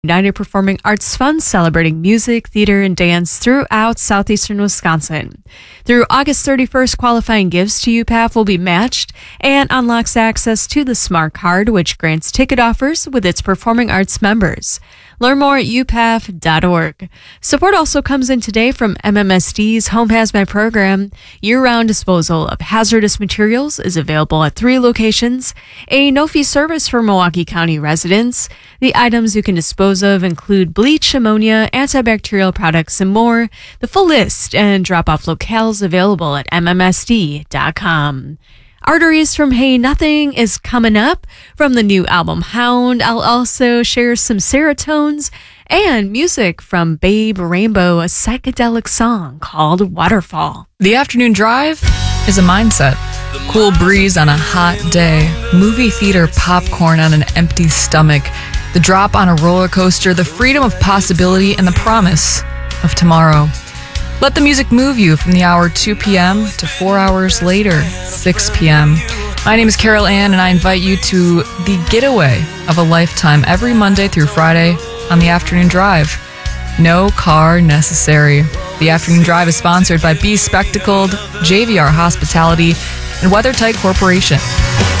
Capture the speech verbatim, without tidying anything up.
United Performing Arts Fund celebrating music, theater, and dance throughout southeastern Wisconsin. Through August thirty-first, qualifying gifts to U P A F will be matched and unlocks access to the Smart Card, which grants ticket offers with its performing arts members. Learn more at u p a f dot org. Support also comes in today from M M S D's Home Hazmat program. Year-round disposal of hazardous materials is available at three locations. A no-fee service for Milwaukee County residents. The items you can dispose of include bleach, ammonia, antibacterial products, and more. The full list and drop-off locales available at m m s d dot com. Arteries from Hey Nothing is coming up from the new album Hound. I'll also share some Serotones and music from Babe Rainbow, a psychedelic song called Waterfall. The afternoon drive is a mindset. Cool breeze on a hot day, movie theater popcorn on an empty stomach, the drop on a roller coaster, the freedom of possibility, and the promise of tomorrow. Let the music move you from the hour two p.m. to four hours later, six p.m. My name is Carol Ann, and I invite you to the getaway of a lifetime every Monday through Friday on the Afternoon Drive. No car necessary. The Afternoon Drive is sponsored by Be Spectacled, J V R Hospitality, and WeatherTight Corporation.